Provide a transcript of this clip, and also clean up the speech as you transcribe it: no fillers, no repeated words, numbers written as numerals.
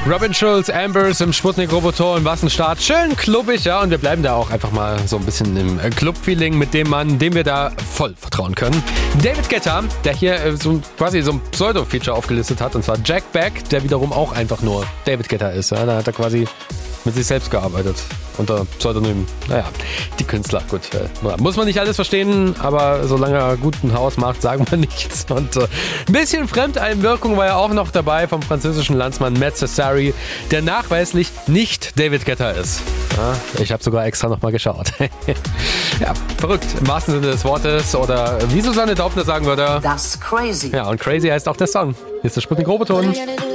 Robin Schulz, Ambers im Sputnik-Roboter im Wassenstart. Schön klubbig, ja. Und wir bleiben da auch einfach mal so ein bisschen im Club-Feeling mit dem Mann, dem wir da voll vertrauen können. David Guetta, der hier quasi so ein Pseudo-Feature aufgelistet hat. Und zwar Jack Beck, der wiederum auch einfach nur David Guetta ist. Ja. Da hat er quasi mit sich selbst gearbeitet. Unter Pseudonym. Naja, die Künstler, gut. Muss man nicht alles verstehen, aber solange er guten Haus macht, sagen wir nichts. Und ein bisschen Fremdeinwirkung war ja auch noch dabei vom französischen Landsmann Matt Cesari, der nachweislich nicht David Guetta ist. Ja, ich habe sogar extra nochmal geschaut. Ja, verrückt, im wahrsten Sinne des Wortes. Oder wie Susanne Daubner sagen würde, that's crazy. Ja, und crazy heißt auch der Song. Hier ist der Sputnik-Roboton.